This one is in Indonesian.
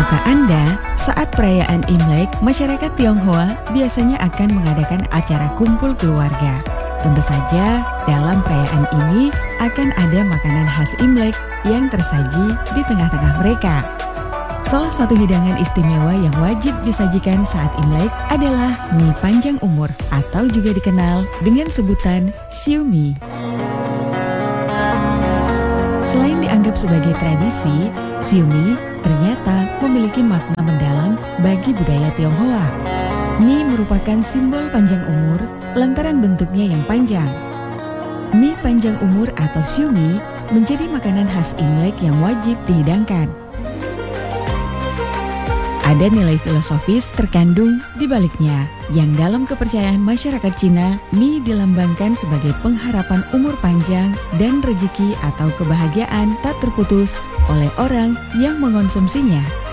Tahukah Anda, saat perayaan Imlek, masyarakat Tionghoa biasanya akan mengadakan acara kumpul keluarga. Tentu saja, dalam perayaan ini akan ada makanan khas Imlek yang tersaji di tengah-tengah mereka. Salah satu hidangan istimewa yang wajib disajikan saat Imlek adalah mie panjang umur atau juga dikenal dengan sebutan siu mie. Selain dianggap sebagai tradisi, siu mie ternyata memiliki makna mendalam bagi budaya Tionghoa. Mie merupakan simbol panjang umur lantaran bentuknya yang panjang. Mie panjang umur atau siu mie menjadi makanan khas Imlek yang wajib dihidangkan. Ada nilai filosofis terkandung di baliknya, yang dalam kepercayaan masyarakat Cina, mie dilambangkan sebagai pengharapan umur panjang dan rezeki atau kebahagiaan tak terputus oleh orang yang mengonsumsinya.